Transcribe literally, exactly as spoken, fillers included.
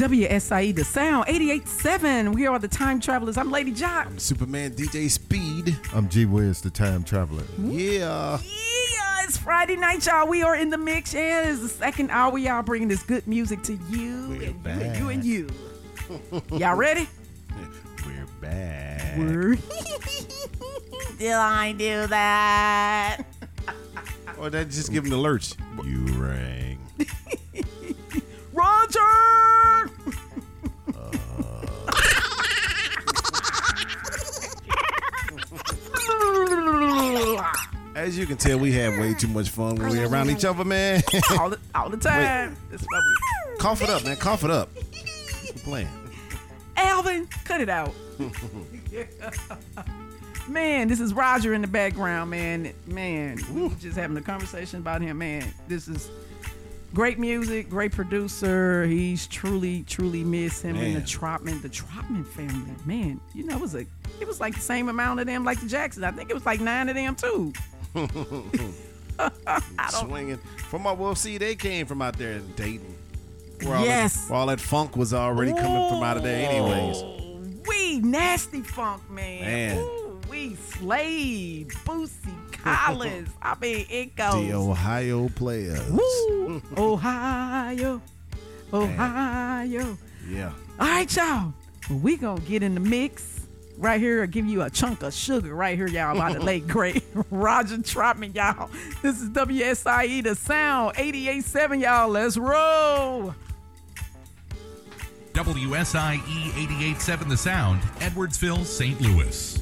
W S I E, the sound, eighty-eight point seven. We are the Time Travelers. I'm Lady Jock. I'm Superman D J Speed. I'm G Wiz, the Time Traveler. Yeah. Yeah, it's Friday night, y'all. We are in the mix. Yeah, it's the second hour. Y'all bringing this good music to you. We're and back. you and you and you. Y'all ready? We're back. We're Did I do that? Or that just give him the lurch. You rang. Roger! As you can tell, we have way too much fun when we're around each other, man. all, the, all the time. That's why we... Cough it up, man. Cough it up. Keep playing. Alvin, cut it out. Man, this is Roger in the background, man. Man, we were just having a conversation about him, man. This is great music, great producer. He's truly, truly miss him and the Man. Trotman, the Trotman family. Man, you know, it was a, it was like the same amount of them like the Jacksons. I think it was like nine of them too. I don't, Swinging. From my, well, see, they came from out there in Dayton. Where all Yes. That, where all that funk was already coming from out of there anyways. We nasty funk, man. Man. Ooh, we Slade, Boosie Collins. I mean, it goes. The Ohio players. Woo! Ohio, Ohio. Yeah. All right, y'all. Well, we gonna get in the mix right here. I'll give you a chunk of sugar right here, y'all, by the late great Roger Trotman, y'all. This is W S I E, the sound, eighty-eight point seven, y'all. Let's roll. W S I E eighty-eight point seven The Sound, Edwardsville, Saint Louis.